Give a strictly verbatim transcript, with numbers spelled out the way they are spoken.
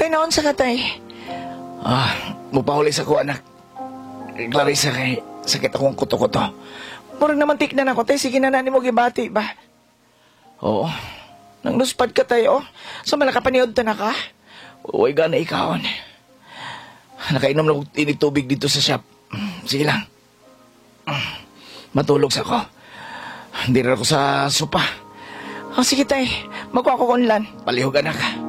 Tay, naon sa ka, tay? Ah, mupahuli sa ko, anak. Clarissa, kay sakit akong kuto-kuto. Murag naman tiknan ako, tay. Sige na na mo gibati ba? Oo, Nang nuspad ka, tay, oh. So, malaka paniod ta na ka? uway gana ikawon. Nakainom na akong tinig tubig dito sa shop. Sige lang. Matulog sa ko. Hindi rin ako sa sopa. Oh, sige, tay. Magwa ko kunlan. Palihog, anak.